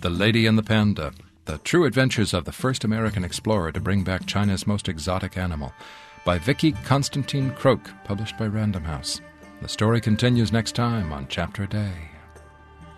The Lady and the Panda, The True Adventures of the First American Explorer to Bring Back China's Most Exotic Animal, by Vicky Constantine Croak, published by Random House. The story continues next time on Chapter a Day.